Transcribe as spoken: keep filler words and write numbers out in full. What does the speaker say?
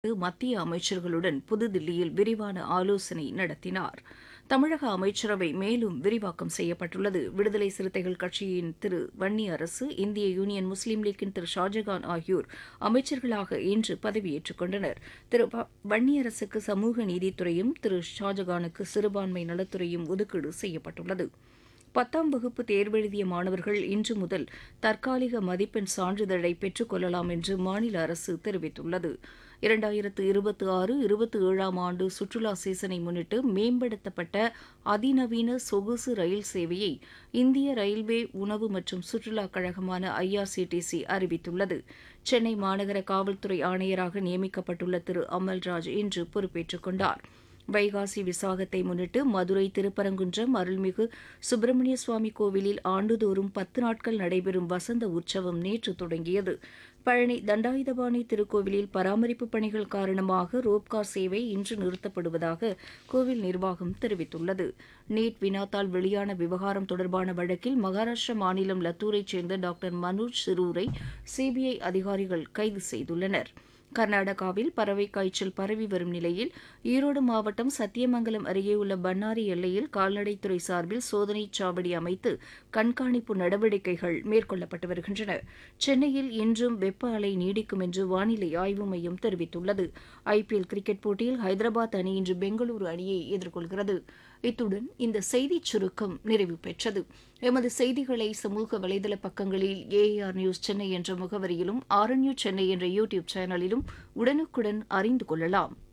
மத்திய அமைச்சர்களுடன் புதுதில்லியில் விரிவான ஆலோசனை நடத்தினார். தமிழக அமைச்சரவை மேலும் விரிவாக்கம் செய்யப்பட்டுள்ளது. விடுதலை சிறுத்தைகள் கட்சியின் திரு வன்னியரசு, இந்திய யூனியன் முஸ்லீம் லீக்கின் திரு ஷாஜகான் ஆகியோர் அமைச்சர்களாக இன்று பதவியேற்றுக் கொண்டனர். திரு வ- வன்னியரசுக்கு சமூக நீதித்துறையும், திரு ஷாஜகானுக்கு சிறுபான்மை நலத்துறையும் ஒதுக்கீடு செய்யப்பட்டுள்ளது. பத்தாம் வகுப்பு தேர்வெழுதிய மாணவர்கள் இன்று முதல் தற்காலிக மதிப்பெண் சான்றிதழை பெற்றுக் கொள்ளலாம் என்று மாநில அரசு தெரிவித்துள்ளது. இரண்டாயிரத்து இருபத்தி ஆறு இருபத்தி ஏழாம் ஆண்டு சுற்றுலா சீசனை முன்னிட்டு மேம்படுத்தப்பட்ட அதிநவீன சொகுசு ரயில் சேவையை இந்திய ரயில்வே உணவு மற்றும் சுற்றுலாக் கழகமான ஐஆர்சிடிசி அறிவித்துள்ளது. சென்னை மாநகர காவல்துறை ஆணையராக நியமிக்கப்பட்டுள்ள திரு அமல்ராஜ் இன்று பொறுப்பேற்றுக் கொண்டார். வைகாசி விசாகத்தை முன்னிட்டு மதுரை திருப்பரங்குன்றம் அருள்மிகு சுப்பிரமணிய சுவாமி கோவிலில் ஆண்டுதோறும் பத்து நாட்கள் நடைபெறும் வசந்த உற்சவம் நேற்று தொடங்கியது. பழனி தண்டாயுதபாணி திருக்கோவிலில் பராமரிப்பு பணிகள் காரணமாக ரோப்கார் சேவை இன்று நிறுத்தப்படுவதாக கோவில் நிர்வாகம் தெரிவித்துள்ளது. நீட் வினாத்தால் வெளியான விவகாரம் தொடர்பான வழக்கில் மகாராஷ்டிர மாநிலம் லத்தூரைச் சேர்ந்த டாக்டர் மனோஜ் சிரூரை சிபிஐ அதிகாரிகள் கைது செய்துள்ளனர். கர்நாடகாவில் பறவை காய்ச்சல் பரவி வரும் நிலையில் ஈரோடு மாவட்டம் சத்தியமங்கலம் அருகே உள்ள பன்னாரி எல்லையில் கால்நடைத்துறை சார்பில் சோதனைச் சாவடி அமைத்து கண்காணிப்பு நடவடிக்கைகள் மேற்கொள்ளப்பட்டு வருகின்றன. சென்னையில் இன்றும் வெப்ப அலை நீடிக்கும் என்று வானிலை ஆய்வு மையம் தெரிவித்துள்ளது. ஐபிஎல் கிரிக்கெட் போட்டியில் ஹைதராபாத் அணி இன்று பெங்களூரு அணியை எதிர்கொள்கிறது. இத்துடன் இந்த செய்திச் சுருக்கம் நிறைவு பெற்றது. எமது செய்திகளை சமூக வலைதள பக்கங்களில் ஏஆர் நியூஸ் சென்னை என்ற முகவரியிலும், ஆர்என்யூ சென்னை என்ற யூடியூப் சேனலிலும் உடனுக்குடன் அறிந்து கொள்ளலாம்.